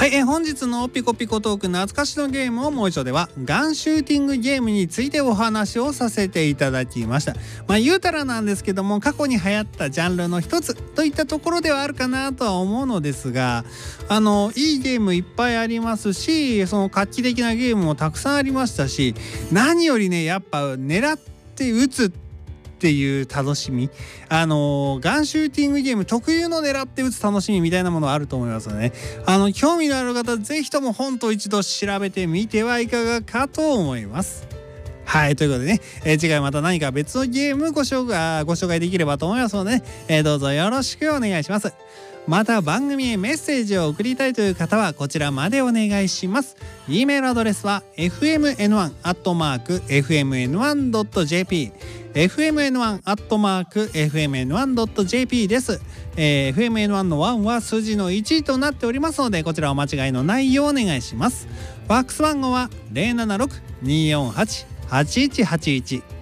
はい、本日のピコピコトーク懐かしのゲームをもう一度ではガンシューティングゲームについてお話をさせていただきました。言うたらなんですけども、過去に流行ったジャンルの一つといったところではあるかなとは思うのですが、いいゲームいっぱいありますし、その画期的なゲームもたくさんありましたし、何よりねやっぱ狙って撃つっていう楽しみ、ガンシューティングゲーム特有の狙って撃つ楽しみみたいなものあると思いますよね。興味のある方ぜひとも本と一度調べてみてはいかがかと思います。はい、ということでね、次回また何か別のゲームご紹介できればと思いますので、どうぞよろしくお願いします。また番組へメッセージを送りたいという方はこちらまでお願いします。 E メールアドレスは fmn1@fmn1.jp fmn1@fmn1.jp です。fmn1 の1は数字の1となっておりますので、こちらお間違いのないようお願いします。ファックス番号は 076-248-8181